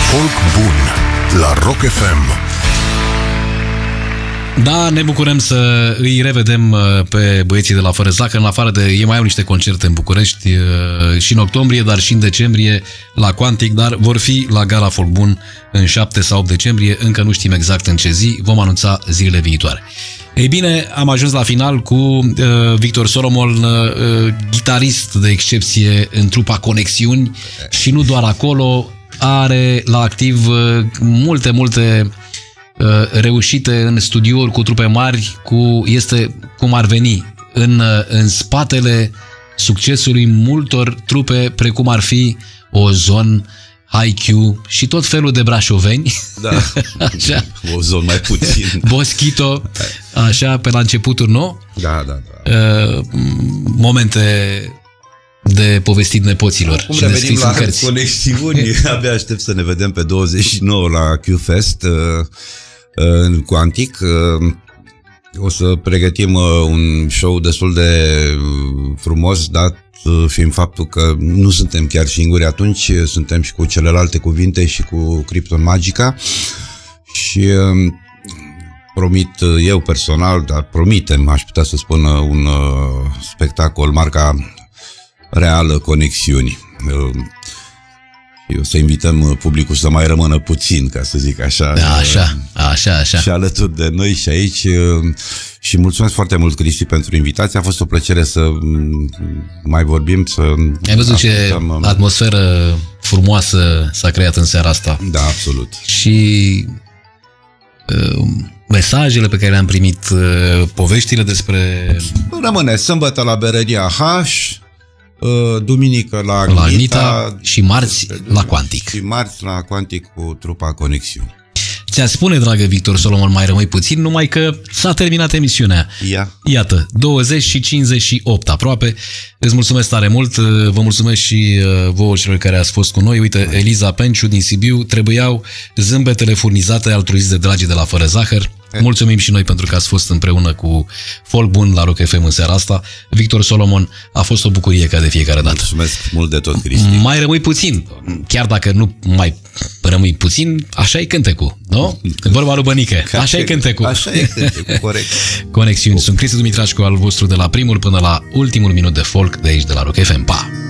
Folk bun la Rock FM. Da, ne bucurăm să îi revedem pe băieții de la Fără Zahăr, în afară de ei mai au niște concerte în București și în octombrie, dar și în decembrie la Quantic, dar vor fi la Gala Folk Bun în 7 sau 8 decembrie, încă nu știm exact în ce zi, vom anunța zilele viitoare. Ei bine, am ajuns la final cu Victor Solomon, gitarist de excepție în trupa Conexiuni și nu doar acolo, are la activ multe reușite în studiouri cu trupe mari, este cum ar veni în spatele succesului multor trupe precum ar fi Ozon, IQ și tot felul de brașoveni. Da, așa. Ozon mai puțin. Boschito, așa, pe la începuturi, nu? Da. Momente de povestit nepoților. Cum revenim la Conexiuni, abia aștept să ne vedem pe 29 la Q-Fest în Quantic. O să pregătim un show destul de frumos, dat fiind faptul că nu suntem chiar singuri atunci, suntem și cu celelalte cuvinte și cu Krypton Magica și promit eu personal, dar promitem, aș putea să spun, un spectacol marca reală Conexiuni. O să invităm publicul să mai rămână puțin, ca să zic așa. Da, așa. Și alături de noi și aici. Și mulțumesc foarte mult, Cristi, pentru invitație. A fost o plăcere să mai vorbim. Ai văzut ce atmosferă frumoasă s-a creat în seara asta. Da, absolut. Și mesajele pe care le-am primit, poveștile despre... Rămâne sâmbătă la Berăria H, duminică la Agnita și marți la Quantic. Și marți la Quantic cu trupa Conexiuni. Ți-a spune, dragă Victor Solomon, mai rămâi puțin, numai că s-a terminat emisiunea. Iată, 20 și 58 aproape. Îți mulțumesc tare mult, vă mulțumesc și vouă celor care ați fost cu noi. Uite, Eliza Penciu din Sibiu, trebuiau zâmbetele furnizate altruist de dragii de la Fără Zahăr. Mulțumim și noi pentru că ați fost împreună cu Folk Bun la Rock FM în seara asta. Victor Solomon, a fost o bucurie ca de fiecare dată. Mulțumesc mult de tot, Cristi. Mai rămâi puțin, chiar dacă nu mai rămâi puțin, așa e cântecul, nu? Vorba lui Bănică, așa e cântecul. Așa e cântecul, corect. Conexiuni. Sunt Cristi Dumitrașcu, al vostru de la primul până la ultimul minut de folk de aici de la Rock FM. Pa!